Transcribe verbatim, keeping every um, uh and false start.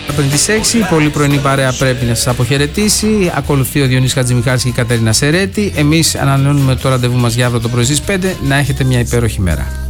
Πριν τις έξι, η πολύ πρωινή παρέα πρέπει να σας αποχαιρετήσει. Ακολουθεί ο Διονύσης Χατζημιχάλης και η Κατερίνα Σερέτη. Εμείς ανανεώνουμε το ραντεβού μας για αύριο το πρωί στις πέντε. Να έχετε μια υπέροχη μέρα.